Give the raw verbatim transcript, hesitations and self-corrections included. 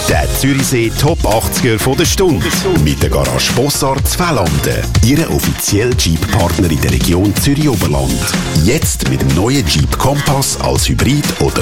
Der Zürichsee Top achtziger von der Stunde. Mit der Garage Bossart Zfällanden. Ihre offizielle Jeep-Partner in der Region Zürich-Oberland. Jetzt mit dem neuen Jeep Kompass als Hybrid oder